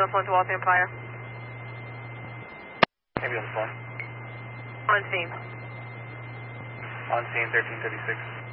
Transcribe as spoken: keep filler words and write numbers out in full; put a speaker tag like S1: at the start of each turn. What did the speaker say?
S1: ambulance one to Waltham Fire.
S2: Ambulance one.
S1: On scene.
S2: On scene, thirteen thirty-six.